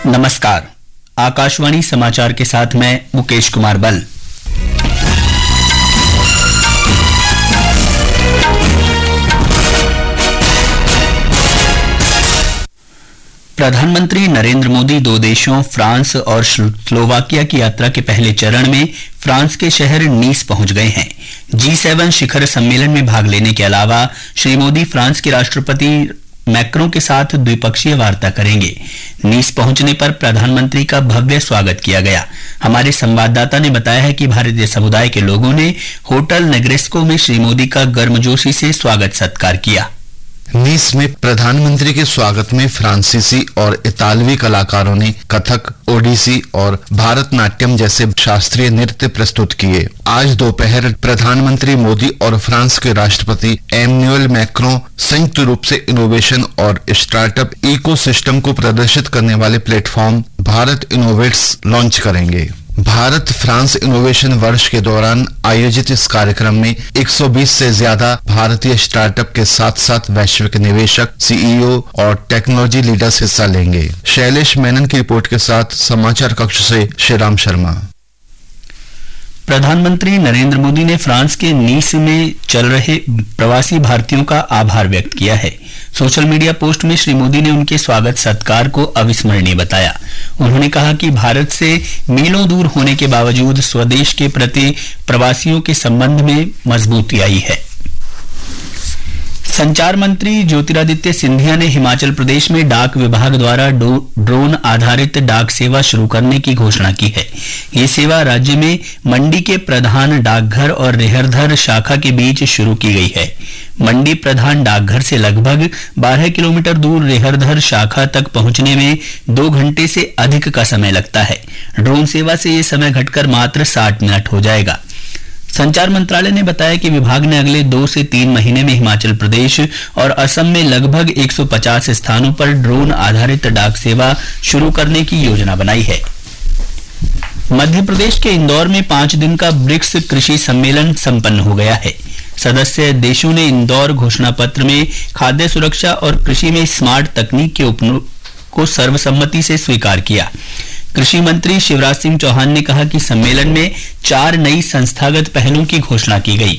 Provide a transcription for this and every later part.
नमस्कार। आकाशवाणी समाचार के साथ मैं मुकेश कुमार बल। प्रधानमंत्री नरेंद्र मोदी दो देशों फ्रांस और स्लोवाकिया की यात्रा के पहले चरण में फ्रांस के शहर नीस पहुंच गए हैं। G7 शिखर सम्मेलन में भाग लेने के अलावा श्री मोदी फ्रांस के राष्ट्रपति मैक्रों के साथ द्विपक्षीय वार्ता करेंगे। नीस पहुंचने पर प्रधानमंत्री का भव्य स्वागत किया गया। हमारे संवाददाता ने बताया है कि भारतीय समुदाय के लोगों ने होटल नेग्रेस्को में श्री मोदी का गर्मजोशी से स्वागत सत्कार किया। नीस में प्रधानमंत्री के स्वागत में फ्रांसीसी और इतालवी कलाकारों ने कथक, ओडिसी और भारतनाट्यम जैसे शास्त्रीय नृत्य प्रस्तुत किए। आज दोपहर प्रधानमंत्री मोदी और फ्रांस के राष्ट्रपति एमैनुएल मैक्रों संयुक्त रूप से इनोवेशन और स्टार्टअप इकोसिस्टम को प्रदर्शित करने वाले प्लेटफॉर्म भारत इनोवेट्स लॉन्च करेंगे। भारत फ्रांस इनोवेशन वर्ष के दौरान आयोजित इस कार्यक्रम में 120 से ज्यादा भारतीय स्टार्टअप के साथ साथ वैश्विक निवेशक, सीईओ और टेक्नोलॉजी लीडर्स हिस्सा लेंगे। शैलेश मेनन की रिपोर्ट के साथ समाचार कक्ष से श्रीराम शर्मा। प्रधानमंत्री नरेंद्र मोदी ने फ्रांस के नीस में चल रहे प्रवासी भारतीयों का आभार व्यक्त किया है। सोशल मीडिया पोस्ट में श्री मोदी ने उनके स्वागत सत्कार को अविस्मरणीय बताया। उन्होंने कहा कि भारत से मीलों दूर होने के बावजूद स्वदेश के प्रति प्रवासियों के संबंध में मजबूती आई है। संचार मंत्री ज्योतिरादित्य सिंधिया ने हिमाचल प्रदेश में डाक विभाग द्वारा ड्रोन आधारित डाक सेवा शुरू करने की घोषणा की है। ये सेवा राज्य में मंडी के प्रधान डाकघर और रेहरधर शाखा के बीच शुरू की गई है। मंडी प्रधान डाकघर से लगभग 12 किलोमीटर दूर रेहरधर शाखा तक पहुंचने में 2 घंटे से अधिक का समय लगता है। ड्रोन सेवा से ये समय घटकर मात्र 60 मिनट हो जाएगा। संचार मंत्रालय ने बताया कि विभाग ने अगले 2 से 3 महीने में हिमाचल प्रदेश और असम में लगभग 150 स्थानों पर ड्रोन आधारित डाक सेवा शुरू करने की योजना बनाई है। मध्य प्रदेश के इंदौर में 5 दिन का ब्रिक्स कृषि सम्मेलन संपन्न हो गया है। सदस्य देशों ने इंदौर घोषणा पत्र में खाद्य सुरक्षा और कृषि में स्मार्ट तकनीक के उपयोग को सर्वसम्मति से स्वीकार किया। कृषि मंत्री शिवराज सिंह चौहान ने कहा कि सम्मेलन में 4 नई संस्थागत पहलों की घोषणा की गई।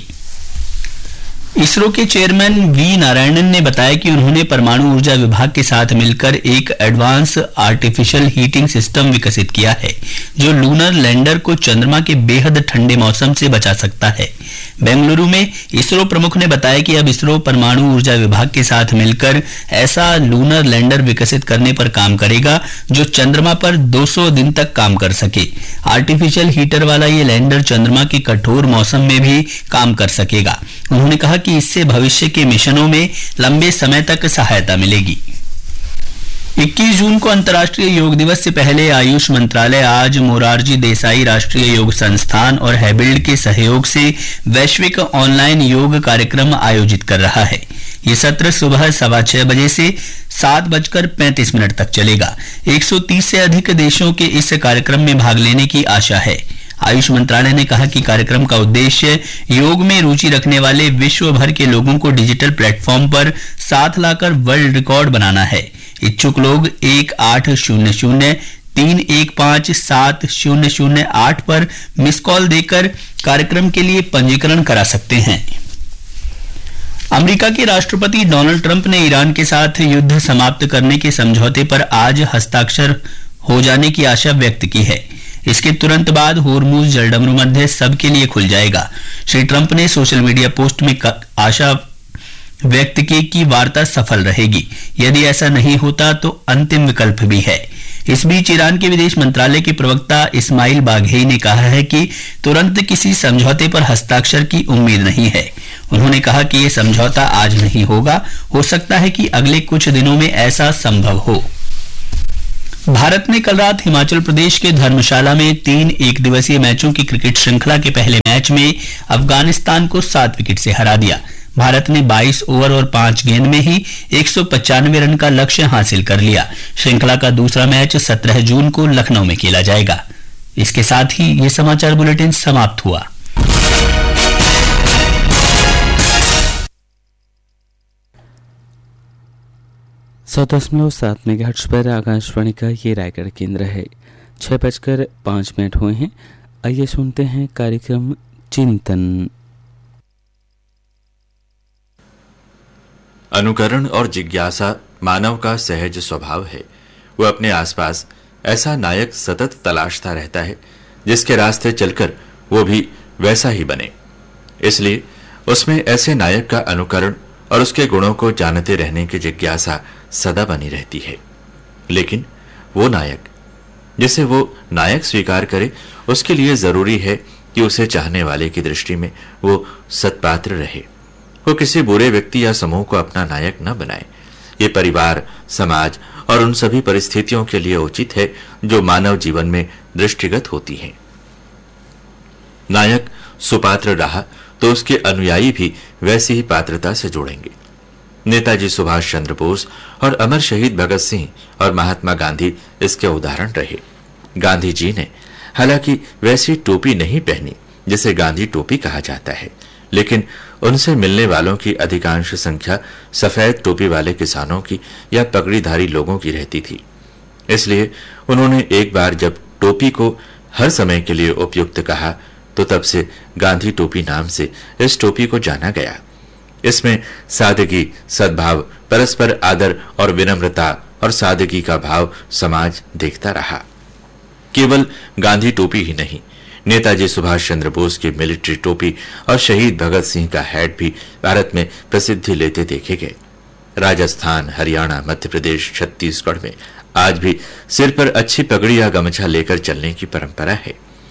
इसरो के चेयरमैन वी नारायणन ने बताया कि उन्होंने परमाणु ऊर्जा विभाग के साथ मिलकर एक एडवांस आर्टिफिशियल हीटिंग सिस्टम विकसित किया है जो लूनर लैंडर को चंद्रमा के बेहद ठंडे मौसम से बचा सकता है। बेंगलुरु में इसरो प्रमुख ने बताया कि अब इसरो परमाणु ऊर्जा विभाग के साथ मिलकर ऐसा लूनर लैंडर विकसित करने पर काम करेगा जो चंद्रमा पर 200 दिन तक काम कर सके। आर्टिफिशियल हीटर वाला ये लैंडर चंद्रमा के कठोर मौसम में भी काम कर सकेगा। उन्होंने कहा कि इससे भविष्य के मिशनों में लंबे समय तक सहायता मिलेगी। 21 जून को अंतर्राष्ट्रीय योग दिवस से पहले आयुष मंत्रालय आज मोरारजी देसाई राष्ट्रीय योग संस्थान और हैबिल्ड के सहयोग से वैश्विक ऑनलाइन योग कार्यक्रम आयोजित कर रहा है। ये सत्र सुबह 6:15 बजे से 7:35 तक चलेगा। 130 से अधिक देशों के इस कार्यक्रम में भाग लेने की आशा है। आयुष मंत्रालय ने कहा कि कार्यक्रम का उद्देश्य योग में रुचि रखने वाले विश्व भर के लोगों को डिजिटल प्लेटफॉर्म पर साथ लाकर वर्ल्ड रिकॉर्ड बनाना है। इच्छुक लोग 1800-315-7008 पर मिस कॉल देकर कार्यक्रम के लिए पंजीकरण करा सकते हैं। अमेरिका के राष्ट्रपति डोनाल्ड ट्रंप ने ईरान के साथ युद्ध समाप्त करने के समझौते पर आज हस्ताक्षर हो जाने की आशा व्यक्त की है। इसके तुरंत बाद होर्मुज जलडमरू मध्य सबके लिए खुल जाएगा। श्री ट्रंप ने सोशल मीडिया पोस्ट में आशा व्यक्त की कि वार्ता सफल रहेगी। यदि ऐसा नहीं होता तो अंतिम विकल्प भी है। इस बीच ईरान के विदेश मंत्रालय के प्रवक्ता इस्माइल बाघेई ने कहा है कि तुरंत किसी समझौते पर हस्ताक्षर की उम्मीद नहीं है। उन्होंने कहा कि यह समझौता आज नहीं होगा, हो सकता है कि अगले कुछ दिनों में ऐसा संभव हो। भारत ने कल रात हिमाचल प्रदेश के धर्मशाला में 3 एकदिवसीय मैचों की क्रिकेट श्रृंखला के पहले मैच में अफगानिस्तान को 7 विकेट से हरा दिया। भारत ने 22 ओवर और 5 गेंद में ही 195 रन का लक्ष्य हासिल कर लिया। श्रृंखला का दूसरा मैच 17 जून को लखनऊ में खेला जाएगा। इसके साथ ही ये समाचार बुलेटिन समाप्त हुआ। 100.7 मेगाहर्ट्ज पर आकाशवाणी का ये रायगढ़ केंद्र है। 6:05 हुए हैं। आइए सुनते हैं कार्यक्रम चिंतन। अनुकरण और जिज्ञासा मानव का सहज स्वभाव है। वो अपने आसपास ऐसा नायक सतत तलाशता रहता है जिसके रास्ते चलकर वो भी वैसा ही बने। इसलिए उसमें ऐसे नायक का अनुकरण और उसके गुणों को जानते रहने की जिज्ञासा सदा बनी रहती है। लेकिन वो नायक जिसे वो नायक स्वीकार करे, उसके लिए जरूरी है कि उसे चाहने वाले की दृष्टि में वो सत्पात्र रहे। वो किसी बुरे व्यक्ति या समूह को अपना नायक न बनाए। ये परिवार, समाज और उन सभी परिस्थितियों के लिए उचित है जो मानव जीवन में दृष्टिगत होती हैं। नायक सुपात्र रहा तो उसके अनुयायी भी वैसी ही पात्रता से जुड़ेंगे। नेताजी सुभाष चंद्र बोस और अमर शहीद भगत सिंह और महात्मा गांधी इसके उदाहरण रहे। गांधी जी ने हालांकि वैसी टोपी नहीं पहनी जिसे गांधी टोपी कहा जाता है, लेकिन उनसे मिलने वालों की अधिकांश संख्या सफेद टोपी वाले किसानों की या पगड़ीधारी लोगों की रहती थी। इसलिए उन्होंने एक बार जब टोपी को हर समय के लिए उपयुक्त कहा तो तब से गांधी टोपी नाम से इस टोपी को जाना गया। इसमें सादगी, सद्भाव, परस्पर आदर और विनम्रता और सादगी का भाव समाज देखता रहा। केवल गांधी टोपी ही नहीं, नेताजी सुभाष चंद्र बोस की मिलिट्री टोपी और शहीद भगत सिंह का हैट भी भारत में प्रसिद्धि लेते देखे गए। राजस्थान, हरियाणा, मध्य प्रदेश, छत्तीसगढ़ में आज भी सिर पर अच्छी पगड़ी या गमछा लेकर चलने की परंपरा है।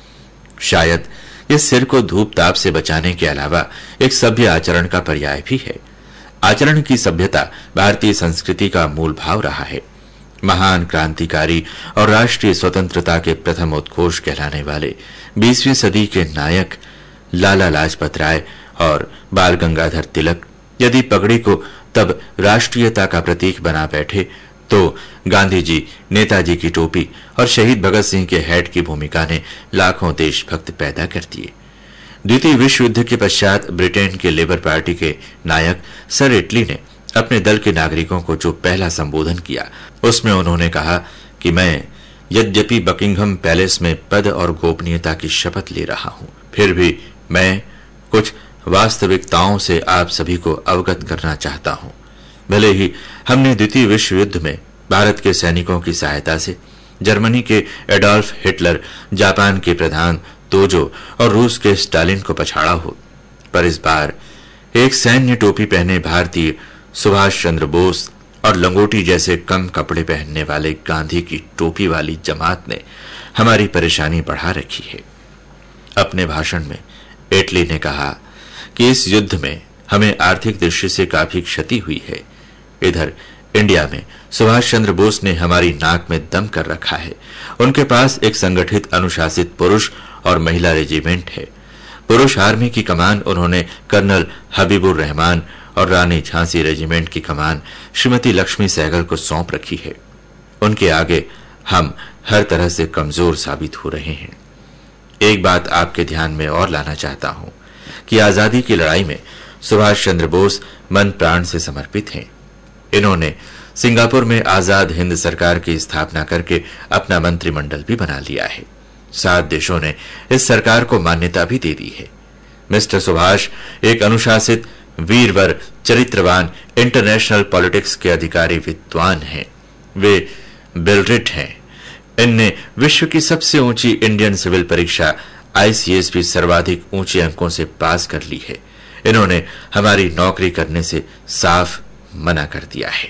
शायद ये सिर को धूप ताप से बचाने के अलावा एक सभ्य आचरण का पर्याय भी है। आचरण की सभ्यता भारतीय संस्कृति का मूल भाव रहा है। महान क्रांतिकारी और राष्ट्रीय स्वतंत्रता के प्रथम उद्घोष कहलाने वाले 20वीं सदी के नायक लाला लाजपत राय और बाल गंगाधर तिलक यदि पगड़ी को तब राष्ट्रीयता का प्रतीक बना बैठे तो गांधी जी, नेताजी की टोपी और शहीद भगत सिंह के हैट की भूमिका ने लाखों देशभक्त पैदा कर दिए। द्वितीय विश्व युद्ध के पश्चात ब्रिटेन के लेबर पार्टी के नायक सर इटली ने अपने दल के नागरिकों को जो पहला संबोधन किया उसमें उन्होंने कहा कि मैं यद्यपि बकिंघम पैलेस में पद और गोपनीयता की शपथ ले रहा हूं, फिर भी मैं कुछ वास्तविकताओं से आप सभी को अवगत करना चाहता हूं। भले ही हमने द्वितीय विश्व युद्ध में भारत के सैनिकों की सहायता से जर्मनी के एडोल्फ हिटलर, जापान के प्रधान तोजो और रूस के स्टालिन को पछाड़ा हो, पर इस बार एक सैन्य टोपी पहने भारतीय सुभाष चंद्र बोस और लंगोटी जैसे कम कपड़े पहनने वाले गांधी की टोपी वाली जमात ने हमारी परेशानी बढ़ा रखी है। अपने भाषण में एटली ने कहा कि इस युद्ध में हमें आर्थिक दृष्टि से काफी क्षति हुई है। इधर इंडिया में सुभाष चंद्र बोस ने हमारी नाक में दम कर रखा है। उनके पास एक संगठित, अनुशासित पुरुष और महिला रेजिमेंट है। पुरुष आर्मी की कमान उन्होंने कर्नल हबीबुर रहमान और रानी झांसी रेजिमेंट की कमान श्रीमती लक्ष्मी सहगल को सौंप रखी है। उनके आगे हम हर तरह से कमजोर साबित हो रहे हैं। एक बात आपके ध्यान में और लाना चाहता हूं कि आजादी की लड़ाई में सुभाष चंद्र बोस मन प्राण से समर्पित हैं। इन्होंने सिंगापुर में आजाद हिंद सरकार की स्थापना करके अपना मंत्रिमंडल भी बना लिया है। 7 देशों ने इस सरकार को मान्यता भी दे दी है। मिस्टर सुभाष एक अनुशासित, वीरवर, चरित्रवान, इंटरनेशनल पॉलिटिक्स के अधिकारी विद्वान हैं। वे बिलरिट हैं। इनने विश्व की सबसे ऊंची इंडियन सिविल परीक्षा ICS भी सर्वाधिक ऊंचे अंकों से पास कर ली है। इन्होंने हमारी नौकरी करने से साफ मना कर दिया है।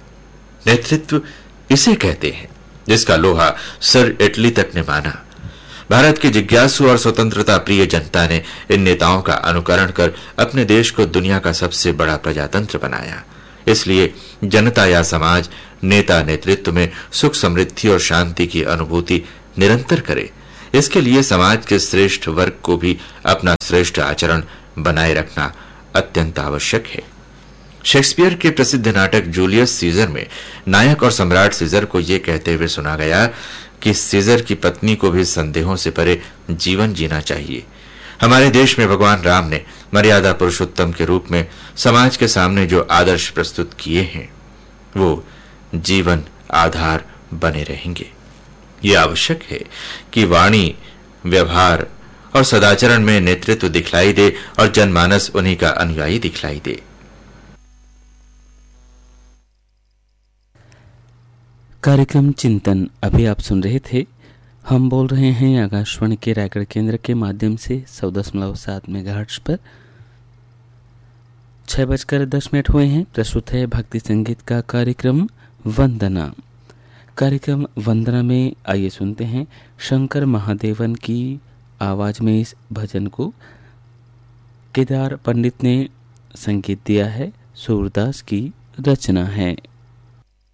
नेतृत्व इसे कहते हैं जिसका लोहा सर इटली तक ने माना। भारत के जिज्ञासु और स्वतंत्रता प्रिय जनता ने इन नेताओं का अनुकरण कर अपने देश को दुनिया का सबसे बड़ा प्रजातंत्र बनाया। इसलिए जनता या समाज नेता नेतृत्व में सुख, समृद्धि और शांति की अनुभूति निरंतर करे, इसके लिए समाज के श्रेष्ठ वर्ग को भी अपना श्रेष्ठ आचरण बनाए रखना अत्यंत आवश्यक है। शेक्सपियर के प्रसिद्ध नाटक जूलियस सीजर में नायक और सम्राट सीजर को यह कहते हुए सुना गया कि सीजर की पत्नी को भी संदेहों से परे जीवन जीना चाहिए। हमारे देश में भगवान राम ने मर्यादा पुरुषोत्तम के रूप में समाज के सामने जो आदर्श प्रस्तुत किए हैं वो जीवन आधार बने रहेंगे। ये आवश्यक है कि वाणी, व्यवहार और सदाचरण में नेतृत्व दिखलाई दे और जनमानस उन्हीं का अनुयायी दिखलाई दे। कार्यक्रम चिंतन अभी आप सुन रहे थे। हम बोल रहे हैं आकाशवाणी के रायगढ़ केंद्र के माध्यम से 100.7 मेगाहर्ट्ज पर। 6:10 हुए हैं। प्रस्तुत है भक्ति संगीत का कार्यक्रम वंदना। कार्यक्रम वंदना में आइए सुनते हैं शंकर महादेवन की आवाज में इस भजन को। केदार पंडित ने संगीत दिया है, सूरदास की रचना है।